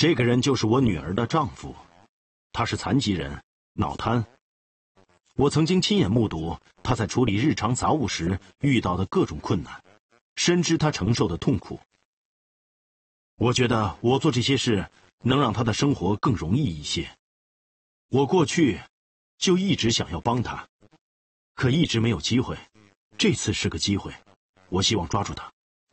这个人就是我女儿的丈夫，他是残疾人，脑瘫。我曾经亲眼目睹他在处理日常杂物时遇到的各种困难，深知他承受的痛苦。我觉得我做这些事能让他的生活更容易一些。我过去就一直想要帮他，可一直没有机会。这次是个机会，我希望抓住他。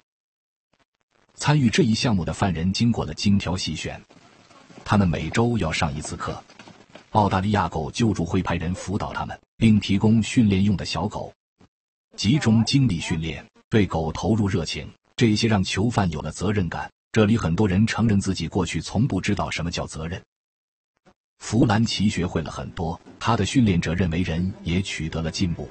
参与这一项目的犯人经过了精挑细选，他们每周要上一次课。澳大利亚狗救助会派人辅导他们，并提供训练用的小狗，集中精力训练，对狗投入热情，这些让囚犯有了责任感。这里很多人承认自己过去从不知道什么叫责任。弗兰奇学会了很多，他的训练者认为人也取得了进步。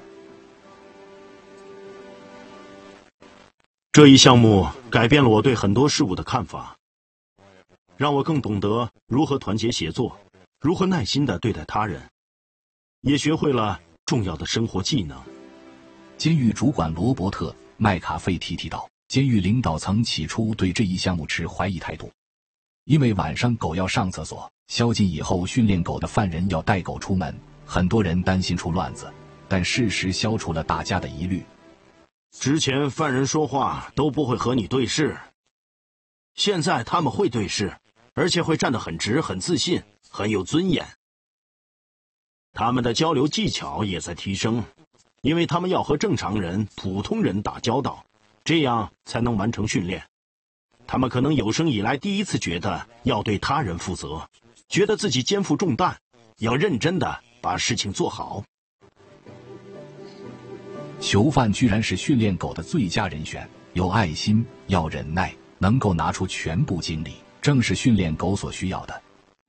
这一项目改变了我对很多事物的看法，让我更懂得如何团结协作，如何耐心地对待他人，也学会了重要的生活技能。 监狱主管罗伯特·麦卡费提到，监狱领导层起初对这一项目持怀疑态度，因为晚上狗要上厕所，宵禁以后训练狗的犯人要带狗出门，很多人担心出乱子，但事实消除了大家的疑虑。 之前犯人说话都不会和你对视，现在他们会对视，而且会站得很直、很自信、很有尊严。他们的交流技巧也在提升，因为他们要和正常人、普通人打交道，这样才能完成训练。他们可能有生以来第一次觉得要对他人负责，觉得自己肩负重担，要认真地把事情做好。 囚犯居然是训练狗的最佳人选，有爱心，要忍耐，能够拿出全部精力，正是训练狗所需要的。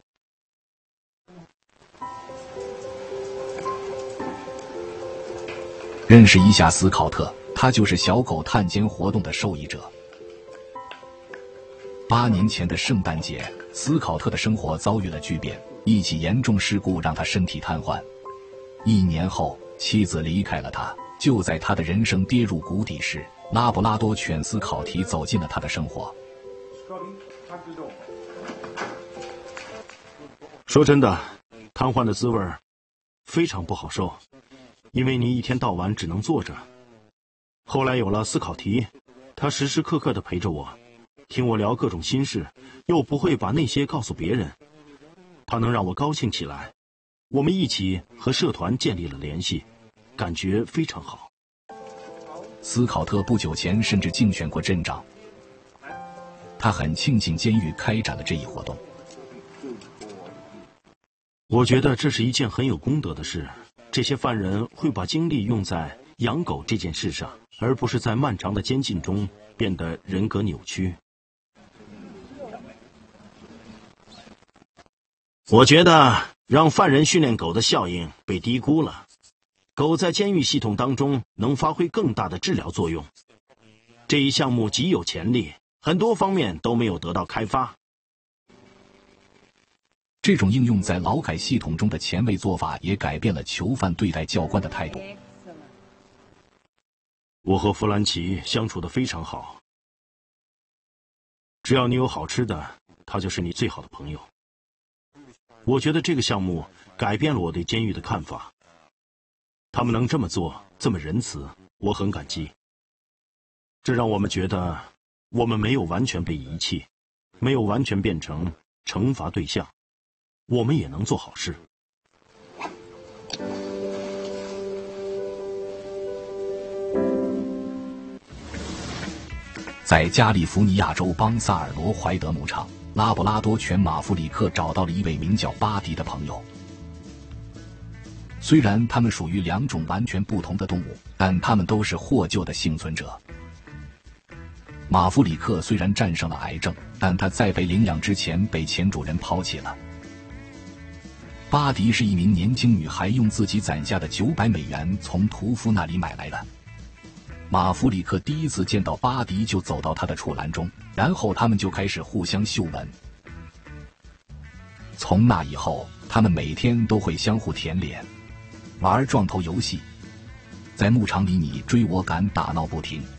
认识一下斯考特，他就是小狗探监活动的受益者。8年前的圣诞节，斯考特的生活遭遇了巨变，一起严重事故让他身体瘫痪。1年后，妻子离开了他。就在他的人生跌入谷底时，拉布拉多犬斯考提走进了他的生活。 说真的，瘫痪的滋味非常不好受，因为你一天到晚只能坐着。后来有了斯考提，他时时刻刻地陪着我，听我聊各种心事，又不会把那些告诉别人。他能让我高兴起来，我们一起和社团建立了联系，感觉非常好。 斯考特不久前甚至竞选过镇长，他很庆幸监狱开展了这一活动。 我觉得这是一件很有功德的事，这些犯人会把精力用在养狗这件事上，而不是在漫长的监禁中变得人格扭曲。我觉得让犯人训练狗的效应被低估了。狗在监狱系统当中能发挥更大的治疗作用。这一项目极有潜力，很多方面都没有得到开发。 这种应用在劳改系统中的前卫做法也改变了囚犯对待教官的态度。 我和弗兰奇相处得非常好，只要你有好吃的，他就是你最好的朋友。我觉得这个项目改变了我对监狱的看法。他们能这么做，这么仁慈，我很感激。这让我们觉得我们没有完全被遗弃，没有完全变成惩罚对象，我们也能做好事。 在加利福尼亚州邦萨尔罗怀德牧场，拉布拉多犬马弗里克找到了一位名叫巴迪的朋友。虽然它们属于2种完全不同的动物，但它们都是获救的幸存者。马弗里克虽然战胜了癌症，但他在被领养之前被前主人抛弃了。巴迪是一名年轻女孩用自己攒下的$900从屠夫那里买来的。马弗里克第一次见到巴迪就走到他的畜栏中，然后他们就开始互相嗅闻。从那以后，他们每天都会相互舔脸，玩撞头游戏，在牧场里你追我赶，打闹不停。